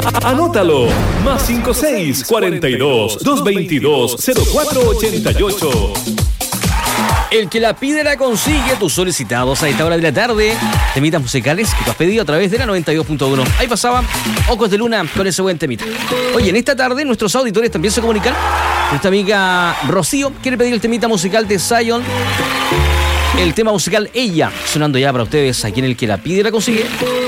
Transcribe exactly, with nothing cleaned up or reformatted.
Anótalo. Más cinco seis cuarenta y dos, doscientos veintidós, cero cuatro ochenta y ocho. El que la pide la consigue. Tus solicitados a esta hora de la tarde. Temitas musicales que tú has pedido a través de la noventa y dos punto uno. Ahí pasaba Ojos de Luna con ese buen temita. Oye, en esta tarde nuestros auditores también se comunican. Nuestra amiga Rocío quiere pedir el temita musical de Zion. El tema musical Ella, sonando ya para ustedes aquí en El que la pide la consigue.